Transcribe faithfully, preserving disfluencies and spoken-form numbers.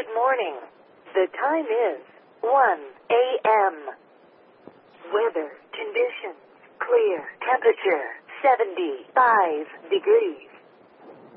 morning. The time is one a m Weather conditions clear. Temperature seventy-five degrees.